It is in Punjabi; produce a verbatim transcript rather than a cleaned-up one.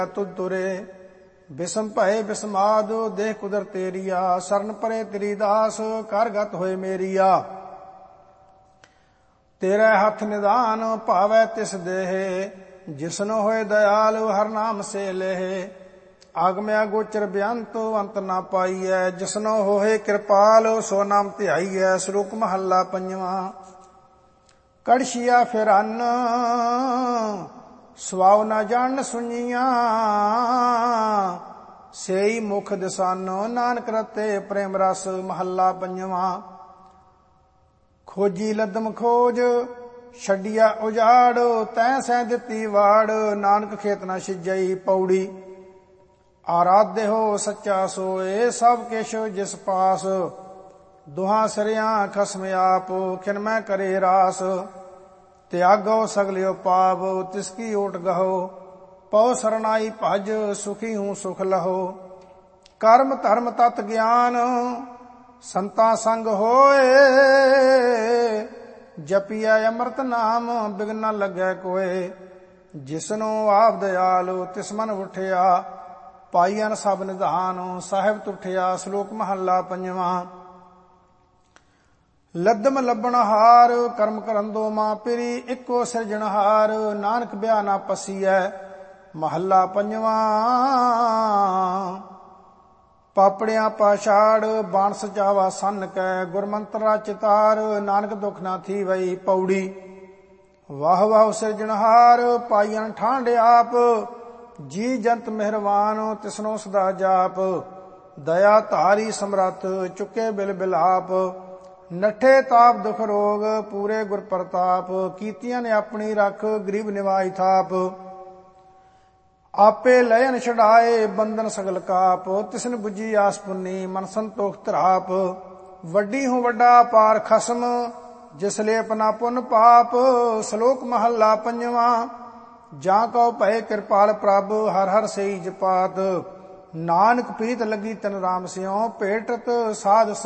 ਤੁਧ ਤੁਰੇ ਬਿਸਮ ਭਏ ਬਿਸਮਾਦ ਦੇਹ ਕੁਦਰ ਤੇਰੀਆ ਸਰਨ ਪਰੇ ਤੇਰੀ ਦਾਸ ਕਰ ਗਤ ਹੋਏ ਮੇਰੀਆ ਤੇਰੇ ਹੱਥ ਨਿਦਾਨ ਭਾਵੈ ਤਿਸ ਦੇਹ ਜਿਸਨੋ ਹੋਏ ਦਇਆਲ ਹਰ ਨਾਮ ਸੇ ਲੇਹ ਆਗਮਿਆ ਗੋਚਰ ਬੇਅੰਤ ਅੰਤ ਨਾ ਪਾਈਐ ਜਿਸਨੋ ਹੋਏ ਕਿਰਪਾਲ ਸੋ ਨਾਮ ਧਿਆਈਐ। ਸ਼ਲੋਕ ਮਹੱਲਾ ਪੰਜਵਾਂ। ਕੜਛੀਆ ਫਿਰ ਅੰਨ ਸਵਾਉ ਨਾ ਜਾਣ ਸੁਣੀਆਂ ਸੇਈ ਮੁਖ ਦਿਸਾਨੋ ਨਾਨਕ ਰਤੇ ਪ੍ਰੇਮ ਰਸ। ਮਹੱਲਾ ਪੰਜਵਾਂ। ਖੋਜੀ ਲਦਮ ਖੋਜ ਛੱਡਿਆ ਉਜਾੜ ਤੈਂ ਸਹਿ ਦਿੱਤੀ ਵਾੜ ਨਾਨਕ ਖੇਤ ਨਾ ਸਿਜਈ। ਪੌੜੀ। ਆਰਾਧਿ ਹੋ ਸੱਚਾ ਸੋਏ ਸਭ ਕਿਛ ਜਿਸ ਪਾਸ ਦੁਹਾਂ ਸਿਰਿਆਂ ਖਸਮ ਆਪ ਖਿਨ ਮੈਂ ਕਰੇ ਰਾਸ। ਤਿਆਗੋ ਸਗਲਿਓ ਪਾਪ ਤਿਸਕੀ ਓਟ ਗਹੋ ਪਉ ਸਰਨਾਈ ਭਜ ਸੁਖੀ ਹੂੰ ਸੁਖ ਲਹੋ। ਕਰਮ ਧਰਮ ਤਤ ਗਿਆਨ ਸੰਤਾਂ ਸੰਗ ਹੋਏ ਜਪੀਐ ਅੰਮ੍ਰਿਤ ਨਾਮ ਬਿਗਨ ਨ ਲੱਗੈ ਕੋਏ। ਜਿਸਨੂੰ ਆਪ ਦਇਆਲ ਤਿਸ ਮਨ ਉਠਿਆ ਪਾਈਐਨ ਸਭ ਨਿਧਾਨ ਸਾਹਿਬ ਤੁਠਿਆ। ਸ਼ਲੋਕ ਮਹੱਲਾ ਪੰਜਵਾਂ। ਲੱਦਮ ਲੱਭਣ ਹਾਰ ਕਰਮ ਕਰੰਦੋ ਮਾਂ ਪਿਰੀ ਇੱਕੋ ਸਿਰਜਣਹਾਰ ਨਾਨਕ ਬਿਆ ਨਾ ਪਸੀਐ। ਮਹੱਲਾ ਪੰਜਵਾਂ। ਪਾਪੜਿਆਂ ਪਾਛਾੜ ਬਾਣ ਸਜਾਵਾ ਸੰਨ ਕੈ ਗੁਰਮੰਤਰਾ ਚਿਤਾਰ ਨਾਨਕ ਦੁਖ ਨਾ ਥੀਵਈ। ਪੌੜੀ। ਵਾਹ ਵਾਹ ਸਿਰਜਣਹਾਰ ਪਾਈਐਨ ਠਾਂਡ ਆਪ ਜੀ ਜੰਤ ਮਿਹਰਵਾਨ ਤਿਸਨੋ ਸਦਾ ਜਾਪ। ਦਇਆ ਧਾਰੀ ਸਮਰੱਥ ਚੁੱਕੇ ਬਿਲ ਬਿਲਾਪ ਨਠੇ ਤਾਪ ਦੁਖ ਰੋਗ ਪੂਰੇ ਗੁਰ ਪ੍ਰਤਾਪ। ਕੀਤੀਆਂ ਨੇ ਆਪਣੀ ਰੱਖ ਗਰੀਬ ਨਿਵਾਈ ਥਾਪ ਆਪੇ ਲयन ਛਡਾਏ ਬੰਧਨ ਸਗਲ ਕਾਪ। ਤਿਸਨ ਬੁਝੀ ਆਸ ਪੁੰਨੀ ਮਨ ਸੰਤੋਖ ਧਰਾਪ ਵੱਡੀ ਹੂੰ ਵੱਡਾ ਪਾਰ ਖਸਮ ਜਿਸ ਲੇ ਆਪਣਾ ਪੁੰਨ ਪਾਪ। ਸ਼ਲੋਕ ਮਹੱਲਾ ਪੰਜਵਾਂ। ਜਾਂ ਕਉ ਭਏ ਕਿਰਪਾਲ ਪ੍ਰਭ ਹਰ ਹਰ ਸਈ ਜਪਾਤ ਨਾਨਕ ਪ੍ਰੀਤ ਲੱਗੀ ਤਨ ਰਾਮ ਸਿਉ ਭੇਟਤ ਸਾਧ